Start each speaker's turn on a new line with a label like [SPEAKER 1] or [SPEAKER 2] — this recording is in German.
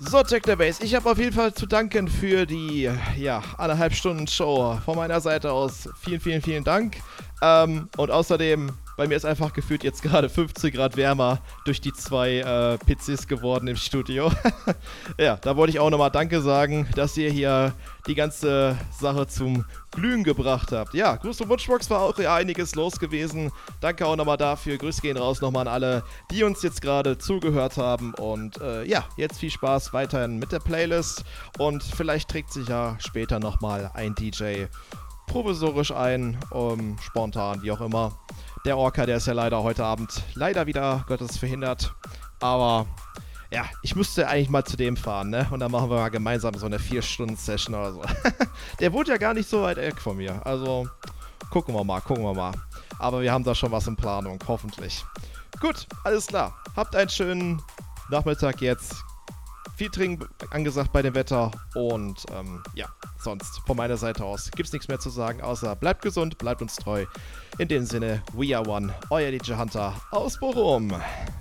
[SPEAKER 1] So, Check the Base, ich habe auf jeden Fall zu danken für die, ja, 1,5 Stunden Show von meiner Seite aus. Vielen, vielen, vielen Dank. Und außerdem, bei mir ist einfach gefühlt jetzt gerade 15 Grad wärmer durch die zwei PCs geworden im Studio. Ja, da wollte ich auch nochmal Danke sagen, dass ihr hier die ganze Sache zum Glühen gebracht habt. Ja, Gruß und Wunschbox war auch ja einiges los gewesen. Danke auch nochmal dafür. Grüße gehen raus nochmal an alle, die uns jetzt gerade zugehört haben. Und ja, jetzt viel Spaß weiterhin mit der Playlist. Und vielleicht trägt sich ja später nochmal ein DJ provisorisch ein, spontan, wie auch immer. Der Orca, der ist ja leider heute Abend leider wieder Gottes verhindert. Aber ja, ich müsste eigentlich mal zu dem fahren, ne? Und dann machen wir mal gemeinsam so eine 4-Stunden-Session oder so. Der wohnt ja gar nicht so weit weg von mir. Also, gucken wir mal. Aber wir haben da schon was in Planung, hoffentlich. Gut, alles klar. Habt einen schönen Nachmittag jetzt. Viel Trinken angesagt bei dem Wetter. Und ja, sonst von meiner Seite aus gibt's nichts mehr zu sagen, außer bleibt gesund, bleibt uns treu. In dem Sinne, we are one, euer DJ Hunter aus Bochum.